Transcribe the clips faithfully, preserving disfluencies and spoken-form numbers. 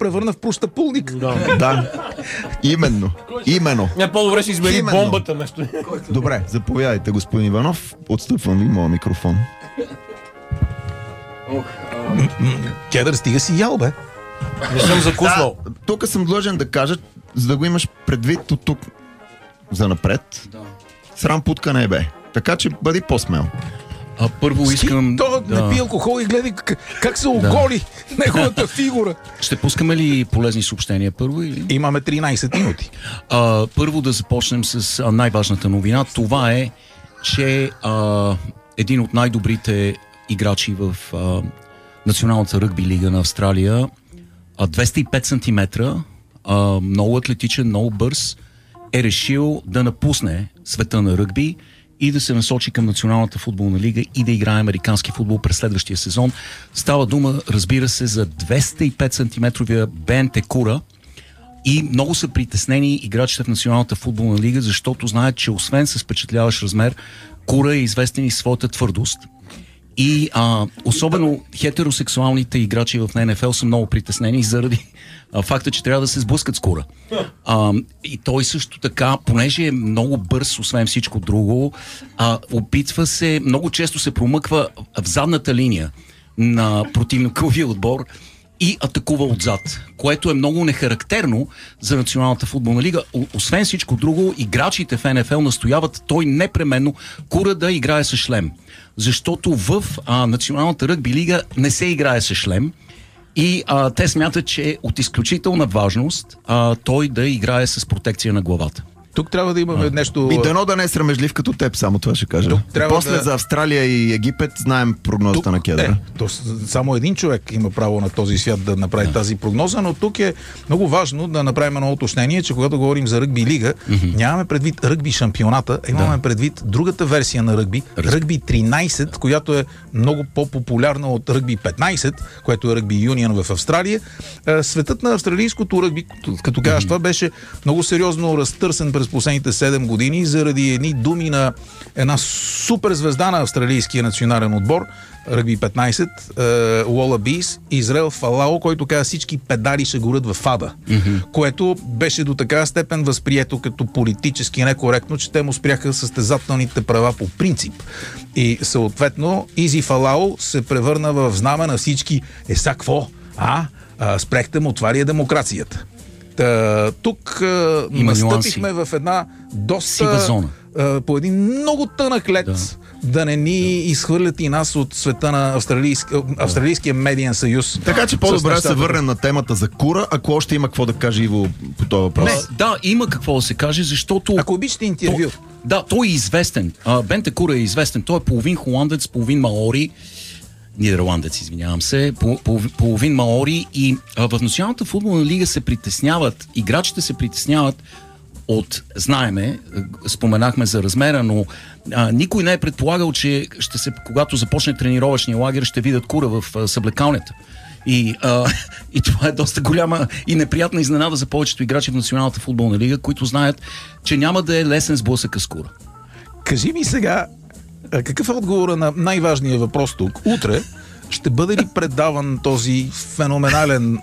превърна в простапулник. Да. Да. Именно. Именно. Не, по-добре си измери Именно. бомбата нещо. Добре, заповядайте, господин Иванов. Отстъпвам ви моя микрофон. Кедър, стига си ял, бе. Не съм закуснал. Да, тук съм длъжен да кажа, за да го имаш предвид от тук за напред. Да. Срам путка не е, бе. Така че бъди по-смел. А първо искам... То да. не пие алкохол и гледай как, как се оголи неговата фигура. Ще пускаме ли полезни съобщения първо? Или? Имаме тринайсет минути. А, първо да започнем с а, най-важната новина. Това е, че а, един от най-добрите играчи в а, Националната ръгби лига на Австралия, а, двеста и пет сантиметра, а, много атлетичен, много бърз, е решил да напусне света на ръгби и да се насочи към Националната футболна лига и да играе американски футбол през следващия сезон. Става дума, разбира се, за двеста и пет сантиметровия Бен Текура. И много са притеснени играчите в Националната футболна лига, защото знаят, че освен с впечатляващ размер, Кура е известен и своята твърдост. И а, особено хетеросексуалните играчи в Н Ф Л са много притеснени заради а, факта, че трябва да се сблъскат с Кура. А, и той също така, понеже е много бърз, освен всичко друго, а, опитва се, много често се промъква в задната линия на противниковия отбор и атакува отзад, което е много нехарактерно за Националната футболна лига. О, освен всичко друго, играчите в Н Ф Л настояват той непременно Кура да играе с шлем. Защото в а, Националната ръгби лига не се играе с шлем и а, те смятат, че е от изключителна важност а, той да играе с протекция на главата. Тук трябва да имаме а. нещо... И дано да не е срамежлив като теб, само това ще кажа. После да... за Австралия и Египет знаем прогнозата тук, на Кедъра. Е, то, само един човек има право на този свят да направи да. тази прогноза, но тук е много важно да направим едно уточнение, че когато говорим за ръгби лига, mm-hmm. нямаме предвид ръгби шампионата, а имаме да. предвид другата версия на ръгби, ръгби тринайсет, която е много по-популярна от ръгби петнайсет, което е ръгби юнион в Австралия. Светът на австралийското ръгби, като кажеш, mm-hmm. това беше много сериозно разтърсен през последните седем години заради едни думи на една супер звезда на австралийския национален отбор, ръгби петнайсет, Уола Бийс, Израел Фалао, който каза всички педали ще горят в ада, mm-hmm. което беше до така степен възприето като политически некоректно, че те му спряха състезателните права по принцип. И съответно Изи Фалао се превърна в знаме на всички е са какво? А? а спрехте му, това ли е демокрацията? Та, тук а, настъпихме в една доста зона. А, по един много тънък лед да, да не ни да. изхвърлят и нас от света на австралийски, Австралийския медиен съюз. Така че по-добре да се върнем на темата за Кура, ако още има какво да каже Иво по този въпрос. Не, да, има какво да се каже, защото... Ако обичате интервю. То, да, той е известен. А, Бен Текура е известен. Той е половин холандец, половин маори. Нидерландец, извинявам се, половин маори и а, в Националната футболна лига се притесняват, играчите се притесняват от, знаеме, споменахме за размера, но а, никой не е предполагал, че ще се, когато започне тренировъчния лагер, ще видят Кура в а, съблекалнята. И, а, и това е доста голяма и неприятна изненада за повечето играчи в Националната футболна лига, които знаят, че няма да е лесен сблъсък с Кура. Кажи ми сега, какъв е отговорът на най-важния въпрос тук? Утре ще бъде ли предаван този феноменален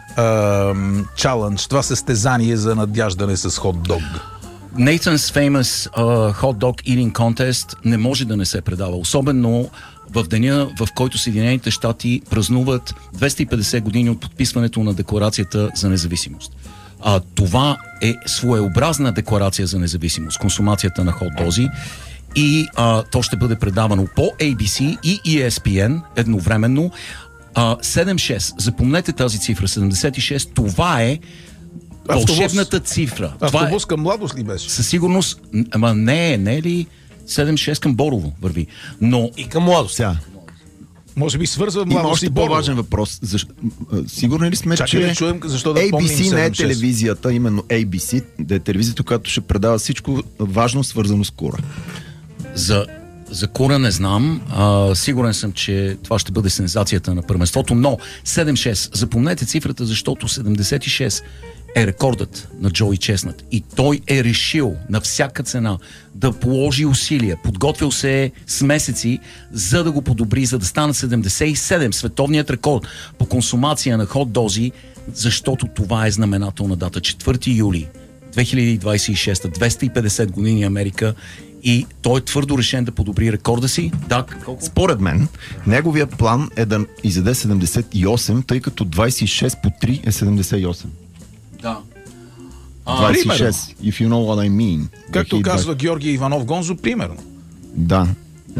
чалендж, това състезание за надяждане с хот-дог? Nathan's Famous uh, Hot Dog Eating Contest не може да не се предава, особено в деня, в който Съединените щати празнуват двеста и петдесет години от подписването на Декларацията за независимост. А, това е своеобразна декларация за независимост, консумацията на хот-дози. И а, то ще бъде предавано по Ей Би Си и И Ес Пи Ен едновременно. А, седем шест, запомнете тази цифра, седемдесет и шест, това е вълшебната цифра. Автобус към Младост ли беше? Със сигурност, ама не е, не е ли седем шест към Борово върви. Но и към Младост. Сега. Може би свързва Младост. Има още по-важен въпрос. Защ... Сигурни ли сме, Чакай че да чуем, защо да Ей Би Си не е седем шест телевизията, именно Ей Би Си, да е телевизията, която ще предава всичко важно свързано с Кура? За, за Кура не знам. А, сигурен съм, че това ще бъде сензацията на първенството, но седем шест. Запомнете цифрата, защото седемдесет и шест е рекордът на Джои Чеснат. И той е решил на всяка цена да положи усилия. Подготвил се с месеци, за да го подобри, за да станат седемдесет и седем. Световният рекорд по консумация на хот-дози защото това е знаменателна дата. четвърти юли две хиляди двадесет и шеста, двеста и петдесет години Америка, и той е твърдо решен да подобри рекорда си. Да, колко? Според мен, неговия план е да изяде седемдесет и осем, тъй като двадесет и шест по три е седемдесет и осем. Да. двадесет и шест, if you know what I mean. Както казва Георги Иванов Гонзо, примерно. Да.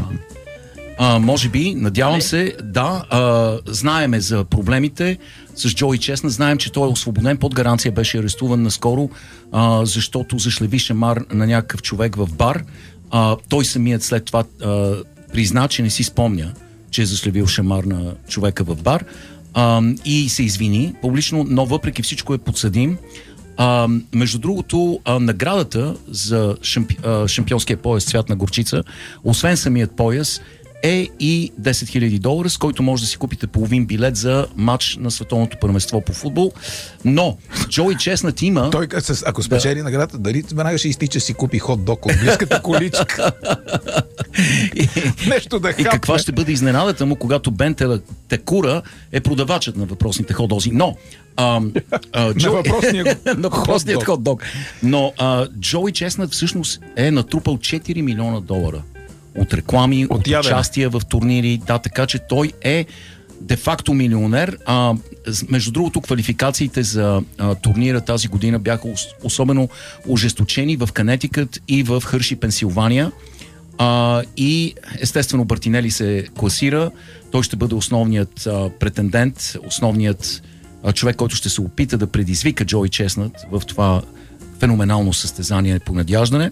А, може би, надявам се, да. А, знаеме за проблемите с Джои Честнат. Знаем, че той е освободен под гаранция, беше арестуван наскоро, а, защото зашлеви шамар на някакъв човек в бар. А, той самият след това а, призна, че не си спомня, че е зашлевил шамар на човека в бар, а, и се извини публично, но въпреки всичко е подсъдим. А, между другото, а, наградата за шампи, а, шампионския пояс Цвят на горчица, освен самият пояс, е и десет хиляди долара, с който може да си купите половин билет за матч на световното първенство по футбол. Но Джои Честнат има... Той, ако спечели да. наградата, дали веднага ще изтича си купи хот-дог от близката количка? и, Нещо да хапне. И каква ще бъде изненадата му, когато Бен Текура е продавачът на въпросните хот-дози. Но... А, а, Джо... на въпросния на въпросният хот-дог. Но а, Джои Честнат всъщност е натрупал четири милиона долара от реклами, от, от участия в турнири, да, така че той е де-факто милионер. А, между другото, квалификациите за а, турнира тази година бяха особено ожесточени в Канетикът и в Хърши, Пенсилвания. А, и естествено Бартинели се класира. Той ще бъде основният а, претендент, основният а, човек, който ще се опита да предизвика Джои Честнат в това феноменално състезание по надяждане.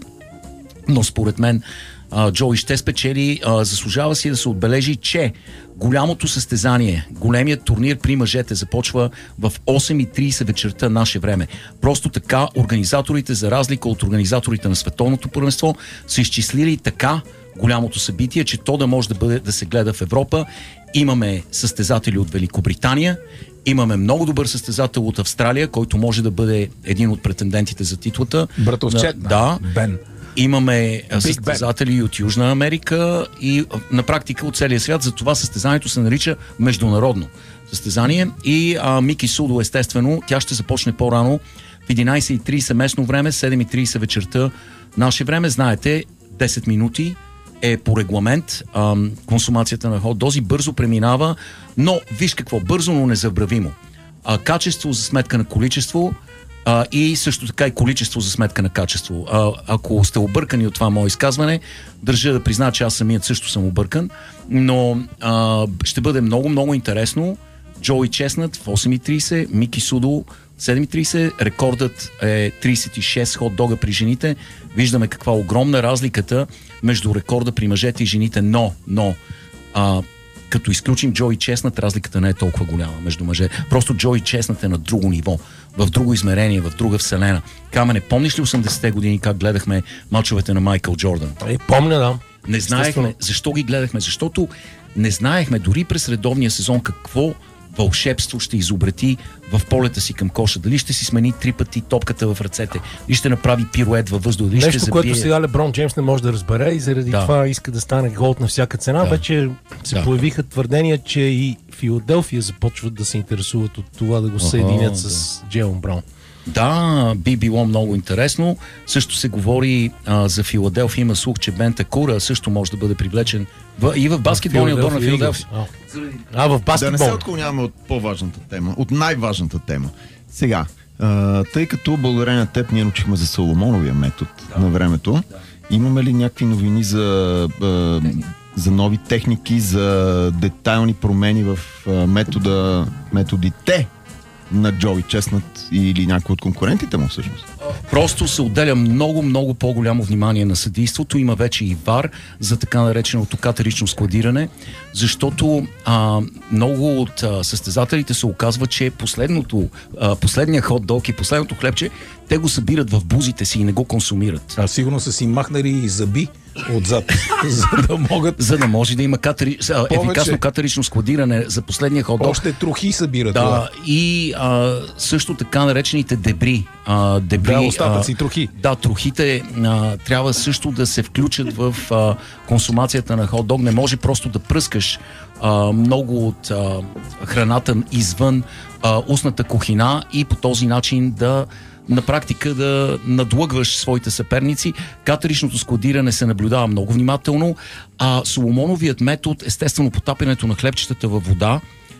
Но според мен Uh, Джои ще спечели. Uh, заслужава си да се отбележи, че голямото състезание, големият турнир при мъжете започва в осем и тридесет вечерта наше време. Просто така организаторите, за разлика от организаторите на световното първенство, са изчислили така голямото събитие, че то да може да бъде да се гледа в Европа. Имаме състезатели от Великобритания, имаме много добър състезател от Австралия, който може да бъде един от претендентите за титлата. Братовчет, да. Бен. Имаме състезатели от Южна Америка и на практика от целия свят. Затова състезанието се нарича международно състезание. И а, Мики Судо, естествено, тя ще започне по-рано в единадесет и тридесет местно време, седем и тридесет вечерта наше време. Знаете, десет минути е по регламент а, консумацията на хот-дози. Бързо преминава, но виж какво, бързо, но незабравимо. А, качество за сметка на количество. Uh, и също така и количество за сметка на качество. Uh, ако сте объркани от това мое изказване, държа да призна, че аз самият също съм объркан, но uh, ще бъде много-много интересно. Джои Честнат в осем и тридесет, Мики Судо в седем и тридесет, рекордът е тридесет и шест хот-дога при жените. Виждаме каква огромна разликата между рекорда при мъжете и жените, но, но uh, като изключим Джои Честнат, разликата не е толкова голяма между мъже. Просто Джои Честнат е на друго ниво, в друго измерение, в друга вселена. Камене, помниш ли осемдесетте години как гледахме мачовете на Майкъл Джордан? Е, помня, да. Не знаехме. Защо ги гледахме? Защото не знаехме дори през редовния сезон какво вълшебство ще изобрети в полета си към коша. Дали ще си смени три пъти топката в ръцете, дали ще направи пирует във въздух, дали нещо, ще забие... което сега Леброн Джеймс не може да разбере и заради да. това иска да стане голд на всяка цена. Да. Вече се да. появиха твърдения, че и Филаделфия започват да се интересуват от това да го съединят Ага, с да. Джейлън Браун. Да, би било много интересно. Също се говори а, за Филаделфия. Има слух, че Бен Текура също може да бъде привлечен в, и в баскетболния отбор на Филаделфия. А, в баскетбол. Да не се отклоняваме от по-важната тема, от най-важната тема. Сега, а, тъй като благодарение на теб ние научихме за Соломоновия метод да. на времето, да. имаме ли някакви новини за, а, за нови техники, за детайлни промени в а, метода, методите на Джои Честнат или някой от конкурентите му всъщност? Просто се отделя много, много по-голямо внимание на съдийството. Има вече и ВАР за така нареченото катерично складиране, защото а, много от а, състезателите се оказва, че последното, а, последния хот-дог и последното хлебче, те го събират в бузите си и не го консумират. А сигурно са си махнали и зъби отзад, за да могат... За да може да има катери... ефикасно катерично складиране за последния хот-дог. Още трохи събират. Да, това. И а, също така наречените дебри. А, дебри да, остатъци, а, трохи. Да, трохите а, трябва също да се включат в а, консумацията на хот-дог. Не може просто да пръскаш а, много от а, храната извън а, устната кухина и по този начин да на практика да надлъгваш своите съперници. Катеричното складиране се наблюдава много внимателно, а соломоновият метод, естествено потапянето на хлебчетата във вода,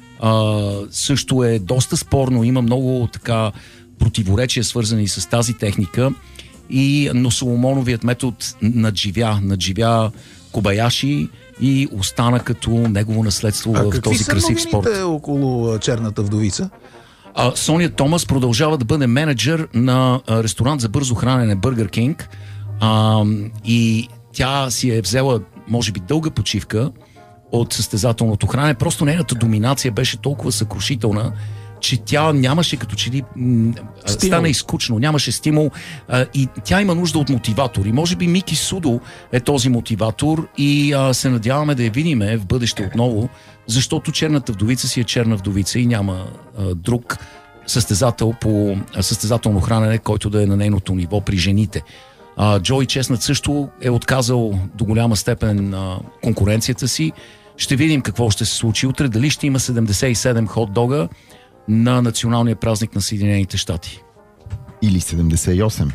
а, също е доста спорно. Има много така противоречия, свързани с тази техника. И, но соломоновият метод надживя, надживя Кобаяши и остана като негово наследство а в този красив спорт. Какви са новините около Черната вдовица? А, Соня Томас продължава да бъде менеджер на а, ресторант за бързо хранене Burger King, а, и тя си е взела, може би, дълга почивка от състезателното хранене. Просто нейната доминация беше толкова съкрушителна, че тя нямаше като че ли м- стана изкучно, нямаше стимул, а, и тя има нужда от мотиватор. И може би Мики Судо е този мотиватор и а, се надяваме да я видиме в бъдеще отново, защото Черната вдовица си е черна вдовица и няма а, друг състезател по а, състезателно хранене, който да е на нейното ниво при жените. А, Джой Чеснат също е отказал до голяма степен а, конкуренцията си. Ще видим какво ще се случи утре. Дали ще има седемдесет и седем хот-дога на националния празник на Съединените щати. Или седемдесет и осем.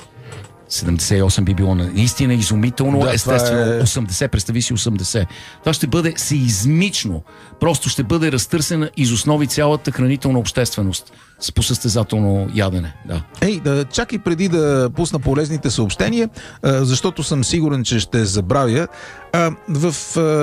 седемдесет и осем би било наистина изумително. Да, естествено, е... осемдесет, представи си осемдесет. Това ще бъде сеизмично. Просто ще бъде разтърсена из основи цялата хранителна общественост с посъстезателно ядене. Да. Ей, да, чакай преди да пусна полезните съобщения, защото съм сигурен, че ще забравя. В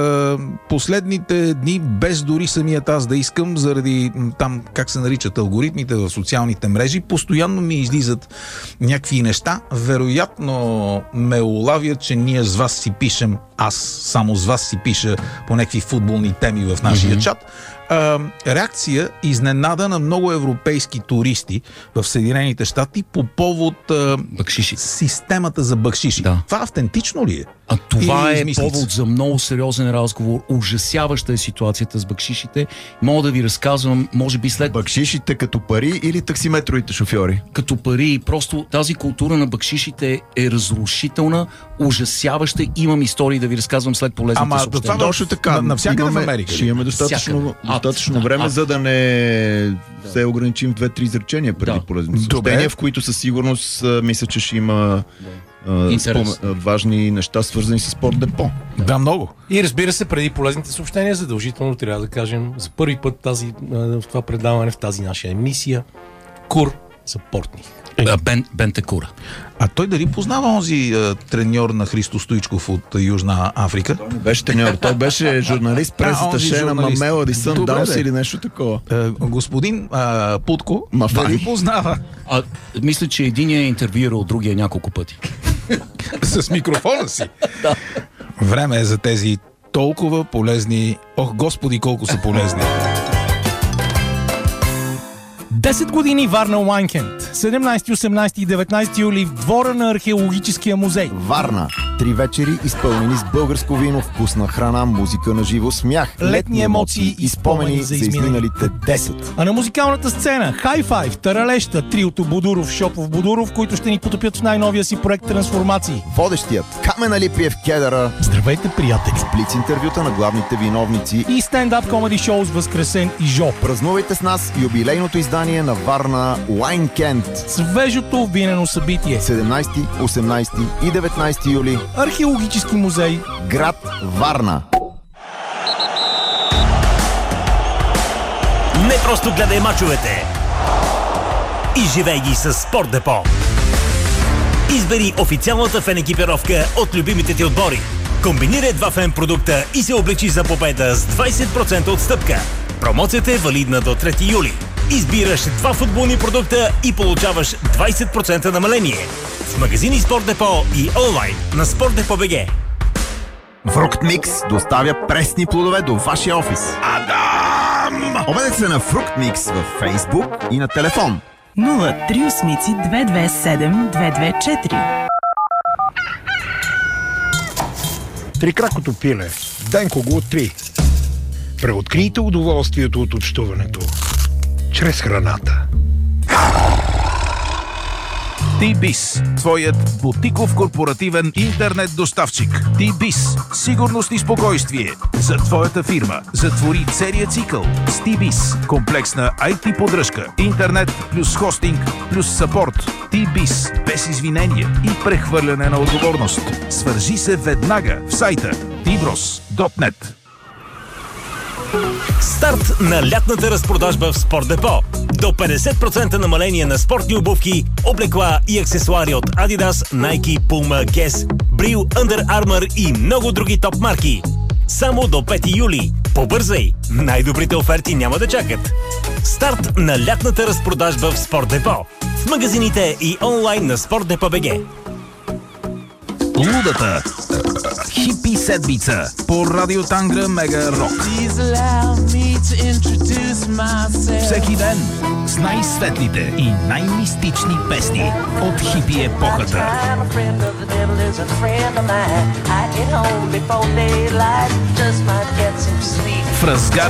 последните дни, без дори самият аз да искам, заради там, как се наричат алгоритмите в социалните мрежи, постоянно ми излизат някакви неща. Вероятно ме улавят, че ние с вас си пишем, аз само с вас си пиша по някакви футболни теми в нашия mm-hmm. чат. А, реакция изненада на много европейски туристи в Съединените щати по повод а, системата за бакшиши. Да. Това автентично ли е? А това е повод за много сериозен разговор. Ужасяваща е ситуацията с бакшишите. Мога да ви разказвам, може би след... Бакшишите като пари или таксиметровите шофьори? Като пари. Просто тази култура на бакшишите е разрушителна, ужасяваща. Имам истории да ви разказвам след полезните Ама, съобщения. Ама точно така. Навсякъде в Америка. Ще имаме достатъчно, достатъчно а, време, а, за да не да. се ограничим в две-три изречения преди да. полезните съобщения, в които със сигурност мисля, че ще има Uh, спом... важни неща, свързани с Спорт Депо. Да, много. И разбира се, преди полезните съобщения, задължително трябва да кажем за първи път тази, в това предаване, в тази наша емисия, Кур за Портних. Бен, Бентекура. А той дали познава онзи а, треньор на Христо Стоичков от а, Южна Африка? Той не беше треньор, той беше журналист, пресата на Мамела Дисан Даунс или нещо такова. А, господин а, Путко, Мафари. Дали познава? А, мисля, че единия е интервюирал другия няколко пъти. С микрофона си? Да. Време е за тези толкова полезни... Ох, господи, колко са полезни! десет години Варна Уайнкенд. седемнайсети, осемнайсети и деветнайсети юли в двора на Археологическия музей. Варна. Три вечери, изпълнени с българско вино, вкусна храна, музика на живо, смях, летни емоции и спомени за изминалите десет. А на музикалната сцена High Five, Таралеща, триото Будуров, Шопов, Будуров, които ще ни потопят в най-новия си проект Трансформации. Водещият Камен Алипиев Кедъра. Здравейте, приятели! Сплиц интервюта на главните виновници и стендап комеди шоу с Възкресен и Жо. Празнувайте с нас юбилейното издание на Варна Уайнкенд. Свежото винено събитие. седемнайсети, осемнайсети и деветнайсети юли. Археологически музей. Град Варна. Не просто гледай мачовете. Изживей ги с Спорт Депо. Избери официалната фен екипировка от любимите ти отбори. Комбинирай два фен продукта и се облечи за победа с двайсет процента отстъпка. Промоцията е валидна до трети юли. Избираш два футболни продукта и получаваш двайсет процента намаление. В магазини Спорт Депо и онлайн на Спорт Депо БГ. Фруктмикс доставя пресни плодове до вашия офис. Адам! Обадете се на Фруктмикс във Фейсбук и на телефон нула три осем две две седем две две четири. Трикракото пиле. Денко го откри. Преоткрийте удоволствието от общуването чрез храната. T-Biz, твоят бутиков корпоративен интернет доставчик. T-Biz, сигурност и спокойствие за твоята фирма. Затвори целия цикъл с T-Biz. Комплексна ай ти поддръжка, интернет плюс хостинг плюс съпорт. T-Biz, без извинение и прехвърляне на отговорност. Свържи се веднага в сайта ти брос точка нет. Старт на лятната разпродажба в Спорт Депо. До петдесет процента намаление на спортни обувки, облекла и аксесуари от Adidas, Nike, Puma, Guess, Bril, Under Armour и много други топ марки. Само до пети юли. Побързай! Най-добрите оферти няма да чакат. Старт на лятната разпродажба в Спорт Депо. В магазините и онлайн на Спорт Депо БГ. Лудата хипи седмица по Радио Тангра Мега Рок. Всеки ден с най-светлите и най-мистични песни от хипи епохата. В разгар